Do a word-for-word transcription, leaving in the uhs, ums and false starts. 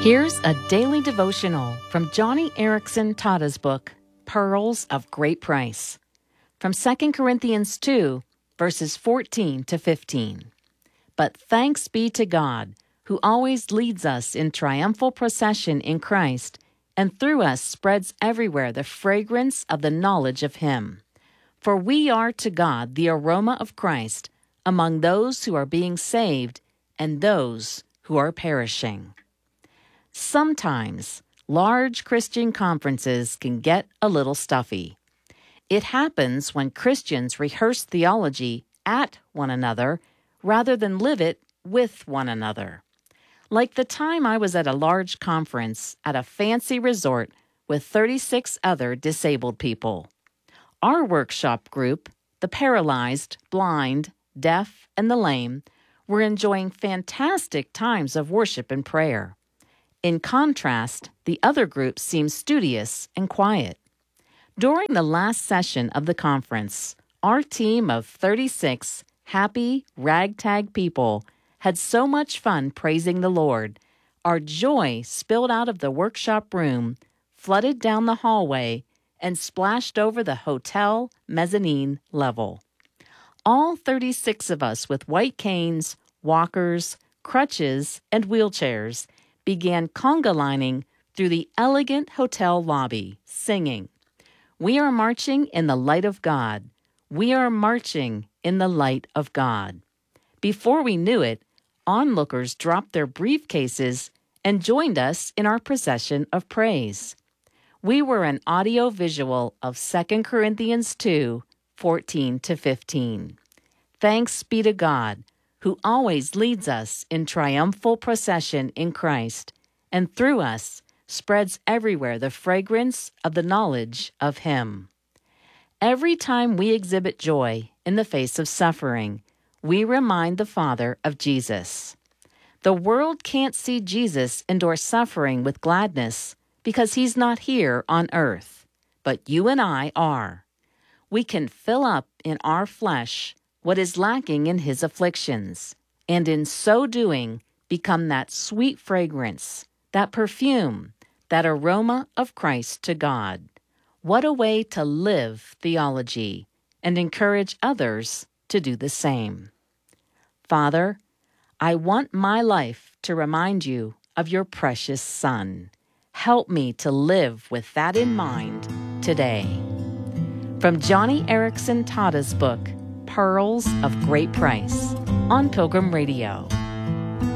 Here's a daily devotional from Joni Eareckson Tada's book, Pearls of Great Price, from Second Corinthians two, verses fourteen to fifteen. But thanks be to God, who always leads us in triumphal procession in Christ, and through us spreads everywhere the fragrance of the knowledge of Him. For we are to God the aroma of Christ among those who are being saved and those who are perishing. Sometimes, large Christian conferences can get a little stuffy. It happens when Christians rehearse theology at one another rather than live it with one another. Like the time I was at a large conference at a fancy resort with thirty-six other disabled people. Our workshop group, the paralyzed, blind, deaf, and the lame, were enjoying fantastic times of worship and prayer. In contrast, the other groups seemed studious and quiet. During the last session of the conference, our team of thirty-six happy, ragtag people had so much fun praising the Lord. Our joy spilled out of the workshop room, flooded down the hallway, and splashed over the hotel mezzanine level. All thirty-six of us with white canes, walkers, crutches, and wheelchairs began conga lining through the elegant hotel lobby, singing, "We are marching in the light of God. We are marching in the light of God." Before we knew it, onlookers dropped their briefcases and joined us in our procession of praise. We were an audio-visual of Second Corinthians two, fourteen to fifteen. Thanks be to God, who always leads us in triumphal procession in Christ, and through us spreads everywhere the fragrance of the knowledge of Him. Every time we exhibit joy in the face of suffering, we remind the Father of Jesus. The world can't see Jesus endure suffering with gladness because He's not here on earth, but you and I are. We can fill up in our flesh what is lacking in His afflictions, and in so doing, become that sweet fragrance, that perfume, that aroma of Christ to God. What a way to live theology and encourage others to do the same. Father, I want my life to remind You of Your precious Son. Help me to live with that in mind today. From Joni Eareckson Tada's book, Pearls of Great Price, on Pilgrim Radio.